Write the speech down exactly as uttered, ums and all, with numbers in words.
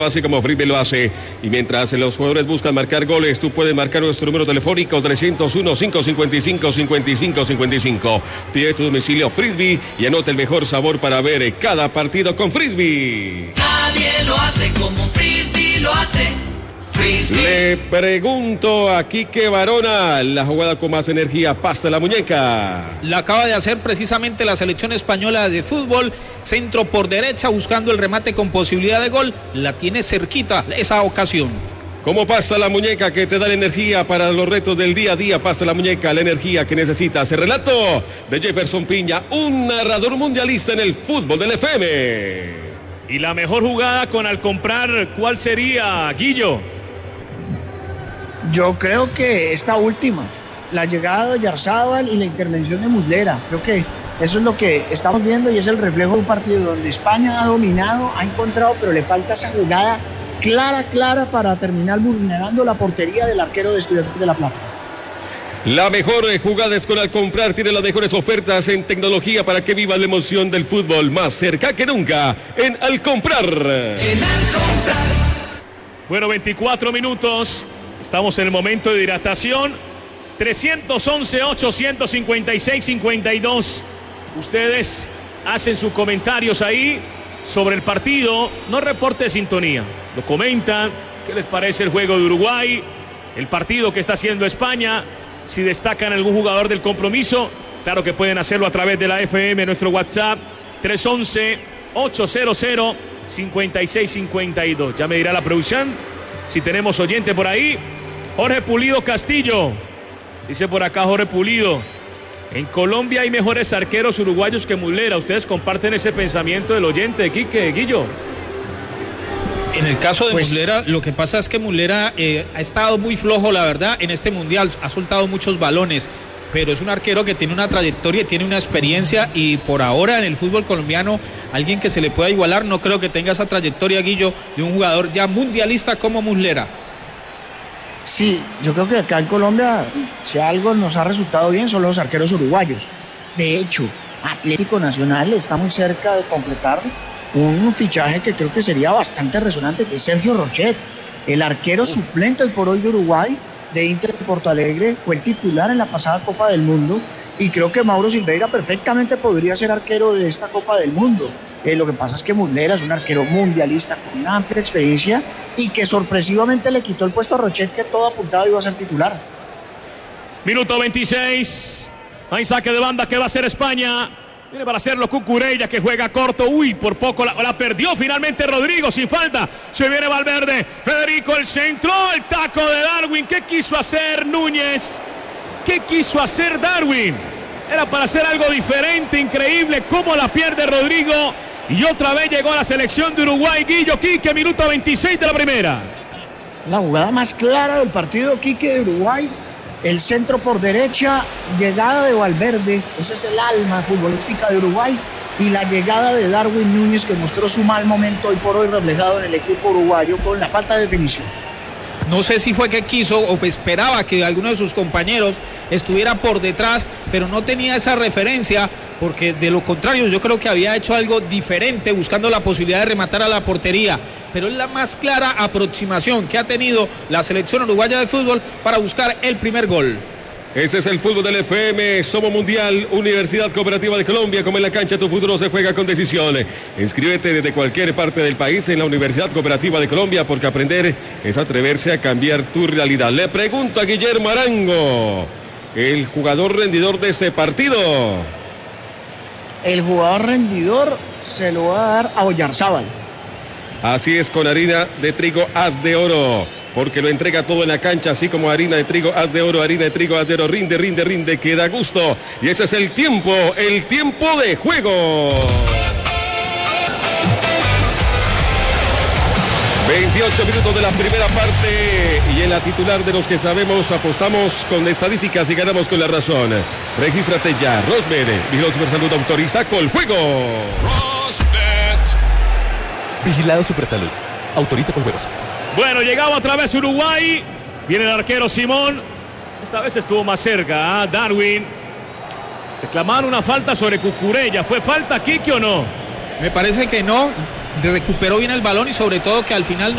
Así como Frisbee lo hace. Y mientras los jugadores buscan marcar goles, tú puedes marcar nuestro número telefónico trescientos uno, quinientos cincuenta y cinco, cincuenta y cinco cincuenta y cinco. Pide tu domicilio Frisbee y anota el mejor sabor para ver cada partido con Frisbee. Nadie lo hace como Frisbee lo hace. Frisbee. Le pregunto a Quique Barona, la jugada con más energía, pasa la muñeca. La acaba de hacer precisamente la selección española de fútbol, centro por derecha, buscando el remate con posibilidad de gol, la tiene cerquita esa ocasión. ¿Cómo pasa la muñeca que te da la energía para los retos del día a día? Pasa la muñeca, la energía que necesitas. El relato de Jefferson Piña, un narrador mundialista en el fútbol del F M. Y la mejor jugada con al comprar, ¿cuál sería, Guillo? Yo creo que esta última, la llegada de Oyarzábal y la intervención de Muslera, creo que eso es lo que estamos viendo y es el reflejo de un partido donde España ha dominado, ha encontrado, pero le falta esa jugada clara, clara para terminar vulnerando la portería del arquero de Estudiantes de La Plata. La mejor jugada es con al comprar, tiene las mejores ofertas en tecnología para que viva la emoción del fútbol más cerca que nunca en Al Comprar. En Al Comprar. Bueno, veinticuatro minutos. Estamos en el momento de hidratación. Trescientos once, ochocientos cincuenta y seis, cincuenta y dos. Ustedes hacen sus comentarios ahí sobre el partido. No reporte de sintonía. Lo comentan. ¿Qué les parece el juego de Uruguay? El partido que está haciendo España. Si destacan algún jugador del compromiso, claro que pueden hacerlo a través de la F M, nuestro WhatsApp trescientos once, ochocientos, cincuenta y seis, cincuenta y dos. Ya me dirá la producción si tenemos oyente por ahí. Jorge Pulido Castillo, dice por acá Jorge Pulido, en Colombia hay mejores arqueros uruguayos que Muslera. ¿Ustedes comparten ese pensamiento del oyente de Quique, Guillo? En el caso de pues, Muslera, lo que pasa es que Muslera eh, ha estado muy flojo, la verdad, en este mundial, ha soltado muchos balones, pero es un arquero que tiene una trayectoria, tiene una experiencia y por ahora en el fútbol colombiano, alguien que se le pueda igualar, no creo que tenga esa trayectoria, Guillo, de un jugador ya mundialista como Muslera. Sí, yo creo que acá en Colombia, si algo nos ha resultado bien, son los arqueros uruguayos. De hecho, Atlético Nacional está muy cerca de concretar un fichaje que creo que sería bastante resonante, que es Sergio Rochet, el arquero suplente hoy por hoy de Uruguay, de Inter de Porto Alegre, fue el titular en la pasada Copa del Mundo y creo que Mauro Silveira perfectamente podría ser arquero de esta Copa del Mundo. Eh, lo que pasa es que Muslera es un arquero mundialista con una amplia experiencia y que sorpresivamente le quitó el puesto a Rochet, que todo apuntado iba a ser titular. Minuto veintiséis, hay saque de banda que va a hacer España. Viene para hacerlo Cucurella, que juega corto. Uy, por poco la, la perdió finalmente Rodrigo, sin falta. Se viene Valverde. Federico, el centro, el taco de Darwin. ¿Qué quiso hacer Núñez? ¿Qué quiso hacer Darwin? Era para hacer algo diferente, increíble. Cómo la pierde Rodrigo. Y otra vez llegó a la selección de Uruguay. Guillo Quique, minuto veintiséis de la primera. La jugada más clara del partido, Quique, de Uruguay. El centro por derecha, llegada de Valverde, ese es el alma futbolística de Uruguay, y la llegada de Darwin Núñez, que mostró su mal momento hoy por hoy reflejado en el equipo uruguayo con la falta de definición. No sé si fue que quiso o esperaba que alguno de sus compañeros estuviera por detrás, pero no tenía esa referencia, porque de lo contrario yo creo que había hecho algo diferente, buscando la posibilidad de rematar a la portería. Pero es la más clara aproximación que ha tenido la selección uruguaya de fútbol para buscar el primer gol. Ese es el fútbol del F M, Somos Mundial, Universidad Cooperativa de Colombia, como en la cancha tu futuro se juega con decisión. Inscríbete desde cualquier parte del país en la Universidad Cooperativa de Colombia, porque aprender es atreverse a cambiar tu realidad. Le pregunto a Guillermo Arango, el jugador rendidor de ese partido. El jugador rendidor se lo va a dar a Oyarzábal. Así es, con harina de trigo haz de oro, porque lo entrega todo en la cancha, así como harina de trigo haz de oro, harina de trigo haz de oro, rinde, rinde, rinde, que da gusto. Y ese es el tiempo, el tiempo de juego. veintiocho minutos de la primera parte y en la titular de los que sabemos apostamos con estadísticas y ganamos con la razón. Regístrate ya, Rosmed, Vigilado Supersalud autoriza con el juego. Vigilado Supersalud. Autoriza con juegos. Bueno, llegaba otra vez Uruguay. Viene el arquero Simón. Esta vez estuvo más cerca, ¿eh? Darwin. Reclamaron una falta sobre Cucurella. ¿Fue falta, Quique, o no? Me parece que no. recuperó bien el balón y sobre todo que al final